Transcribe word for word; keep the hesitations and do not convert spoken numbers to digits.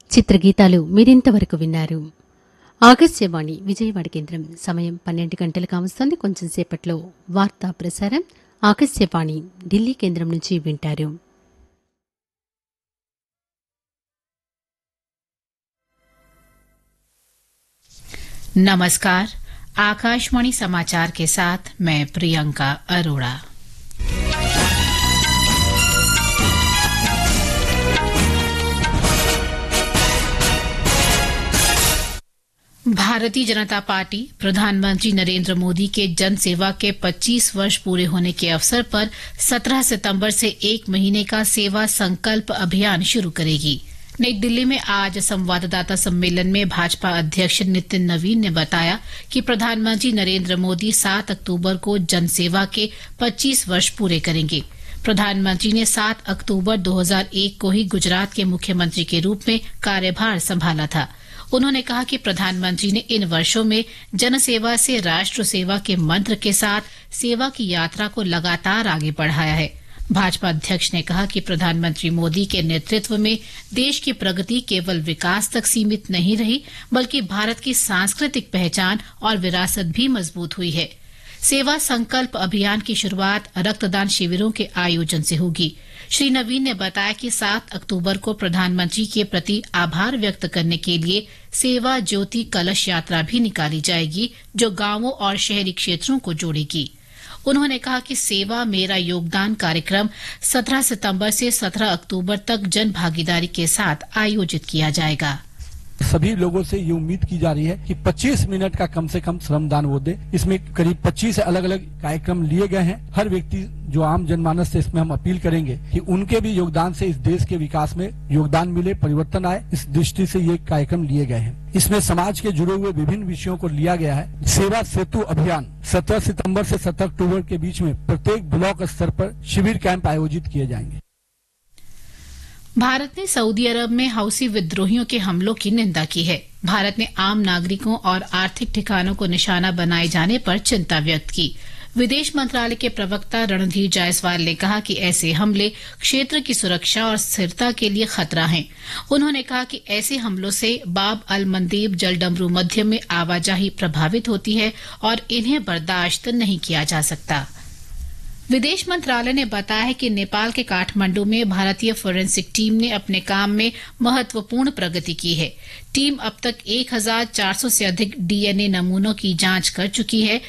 చిత్రగీతాలు మీరింతవరకు విన్నారు. ఆకాశవాణి విజయవాడ కేంద్రం సమయం పన్నెండు గంటలు కావస్తోంది. కొంచెం సేపట్లో వార్తా ప్రసారం ఆకాశవాణి ఢిల్లీ కేంద్రం నుంచి వింటారు. नमस्कार, आकाशवाणी समाचार के साथ मैं प्रियंका अरोड़ा। भारतीय जनता पार्टी प्रधानमंत्री नरेंद्र मोदी के जन सेवा के पच्चीस वर्ष पूरे होने के अवसर पर सत्रह सितंबर से एक महीने का सेवा संकल्प अभियान शुरू करेगी। नई दिल्ली में आज संवाददाता सम्मेलन में भाजपा अध्यक्ष नितिन नवीन ने बताया कि प्रधानमंत्री नरेंद्र मोदी सात अक्टूबर को जनसेवा के पच्चीस वर्ष पूरे करेंगे। प्रधानमंत्री ने सात अक्टूबर दो हज़ार एक को ही गुजरात के मुख्यमंत्री के रूप में कार्यभार संभाला था। उन्होंने कहा कि प्रधानमंत्री ने इन वर्षों में जनसेवा से राष्ट्र सेवा के मंत्र के साथ सेवा की यात्रा को लगातार आगे बढ़ाया है। भाजपा अध्यक्ष ने कहा कि प्रधानमंत्री मोदी के नेतृत्व में देश की प्रगति केवल विकास तक सीमित नहीं रही, बल्कि भारत की सांस्कृतिक पहचान और विरासत भी मजबूत हुई है। सेवा संकल्प अभियान की शुरुआत रक्तदान शिविरों के आयोजन से होगी। श्री नवीन ने बताया कि सात अक्टूबर को प्रधानमंत्री के प्रति आभार व्यक्त करने के लिए सेवा ज्योति कलश यात्रा भी निकाली जाएगी, जो गांवों और शहरी क्षेत्रों को जोड़ेगी। उन्होंने कहा कि सेवा मेरा योगदान कार्यक्रम सत्रह सितंबर से सत्रह अक्टूबर तक जन भागीदारी के साथ आयोजित किया जाएगा। सभी लोगों से ये उम्मीद की जा रही है कि पच्चीस मिनट का कम से कम श्रमदान वो दे। इसमें करीब पच्चीस अलग अलग कार्यक्रम लिए गए हैं। हर व्यक्ति जो आम जनमानस से इसमें हम अपील करेंगे कि उनके भी योगदान से इस देश के विकास में योगदान मिले, परिवर्तन आए। इस दृष्टि से ये कार्यक्रम लिए गए हैं। इसमें समाज के जुड़े हुए विभिन्न विषयों को लिया गया है। सेवा सेतु अभियान सत्रह सितंबर से सत्रह अक्टूबर के बीच में प्रत्येक ब्लॉक स्तर पर शिविर कैंप आयोजित किए जाएंगे। भारत ने सऊदी अरब में हौसी विद्रोहियों के हमलों की निंदा की है। भारत ने आम नागरिकों और आर्थिक ठिकानों को निशाना बनाए जाने पर चिंता व्यक्त की। विदेश मंत्रालय के प्रवक्ता रणधीर जायसवाल ने कहा कि ऐसे हमले क्षेत्र की सुरक्षा और स्थिरता के लिए खतरा हैं। उन्होंने कहा कि ऐसे हमलों से बाब अल मंदेब जलडमरू मध्य में आवाजाही प्रभावित होती है और इन्हें बर्दाश्त नहीं किया जा सकता। विदेश मंत्रालय ने बताया है कि नेपाल के काठमांडू में भारतीय फोरेंसिक टीम ने अपने काम में महत्वपूर्ण प्रगति की है। टीम अब तक एक हज़ार चार सौ से अधिक डीएनए नमूनों की जांच कर चुकी है,